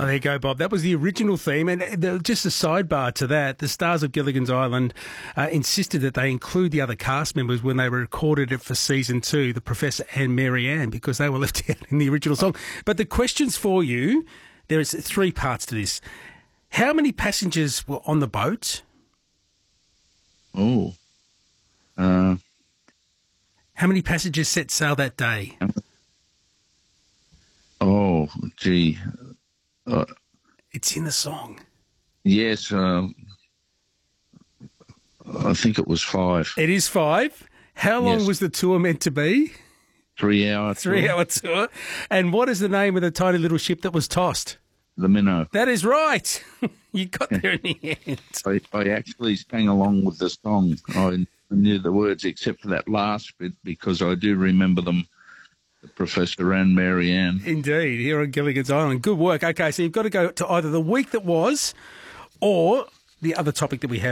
Oh, there you go, Bob. That was the original theme. And just a sidebar to that, the stars of Gilligan's Island insisted that they include the other cast members when they recorded it for season 2, the Professor and Mary Ann, because they were left out in the original song. But the questions for you, there is 3 parts to this. How many passengers were on the boat? Oh. How many passengers set sail that day? Oh, gee. It's in the song. Yes, I think it was 5. It is 5. How long Yes. was the tour meant to be? 3 hour. 3-hour tour. And what is the name of the tiny little ship that was tossed? The Minnow. That is right. You got there in the end. I actually sang along with the song. I knew the words except for that last bit because I do remember them, the Professor and Mary Ann. Indeed, here on Gilligan's Island. Good work. Okay, so you've got to go to either the week that was or the other topic that we have